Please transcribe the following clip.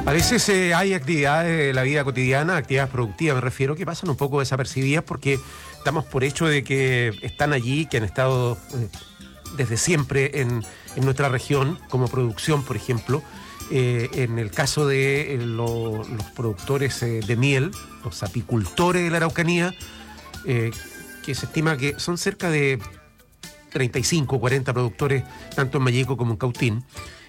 A veces hay actividades de la vida cotidiana, actividades productivas me refiero, que pasan un poco desapercibidas porque damos por hecho de que están allí, que han estado desde siempre en nuestra región, como producción, por ejemplo. En el caso de los productores de miel, los apicultores de la Araucanía, que se estima que son cerca de 35 o 40 productores, tanto en Malleco como en Cautín.